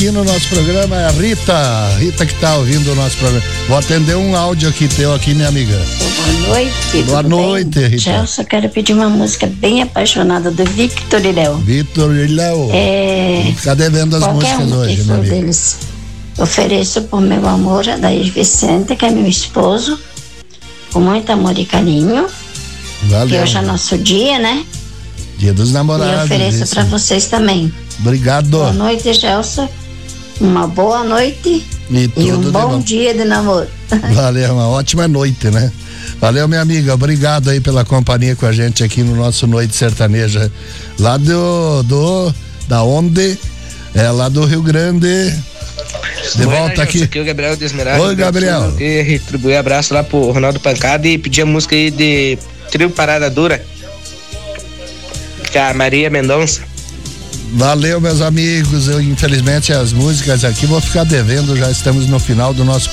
aqui no nosso programa é a Rita que tá ouvindo o nosso programa. Vou atender um áudio aqui teu aqui, minha amiga. Boa noite. Boa noite, bem? Rita. Gelson, quero pedir uma música bem apaixonada do Victor e Léo. Victor e Léo. Vou ficar devendo as músicas hoje, minha amiga. Deles. Ofereço por meu amor a Daís Vicente, que é meu esposo, com muito amor e carinho. Valeu. Que hoje é nosso dia, né? Dia dos namorados. E ofereço para vocês também. Obrigado. Boa noite, Gelson. Uma boa noite e um bom dia de namoro. Valeu, uma ótima noite, né? Valeu, minha amiga. Obrigado aí pela companhia com a gente aqui no nosso Noite Sertaneja. Lá da onde? Lá do Rio Grande. De volta aqui. Aqui é o Gabriel de Esmeralda. Oi, Gabriel. Eu queria retribuir abraço lá pro Ronaldo Pancada e pedir a música aí de Trio Parada Dura, que é a Maria Mendonça. Valeu, meus amigos. Eu, infelizmente, as músicas aqui vou ficar devendo. Já estamos no final do nosso